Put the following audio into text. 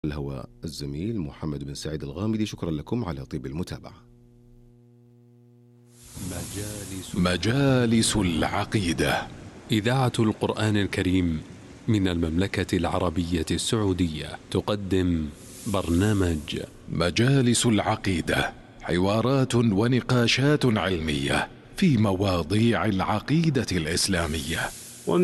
الهواء الزميل محمد بن سعيد الغامدي. شكرا لكم على طيب المتابعة. مجالس العقيدة، إذاعة القرآن الكريم من المملكة العربية السعودية تقدم برنامج مجالس العقيدة، حوارات ونقاشات علمية في مواضيع العقيدة الإسلامية.